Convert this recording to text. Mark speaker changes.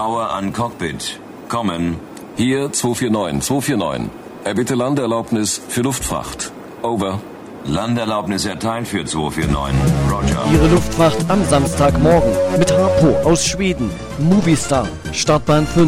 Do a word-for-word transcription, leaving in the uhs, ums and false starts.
Speaker 1: Power an Cockpit. Kommen.
Speaker 2: Hier zwei vier neun, zwei vier neun. Erbitte Landeerlaubnis für Luftfracht. Over.
Speaker 1: Landeerlaubnis erteilt für zwei vier neun. Roger.
Speaker 3: Ihre Luftfracht am Samstagmorgen mit Harpo aus Schweden. Movistar. Startbahn fünf.